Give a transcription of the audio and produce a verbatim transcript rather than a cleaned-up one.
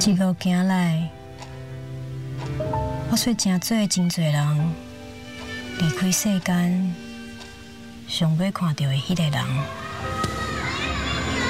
一路行来，我说真做真侪人离开世间，上尾看到的迄个人。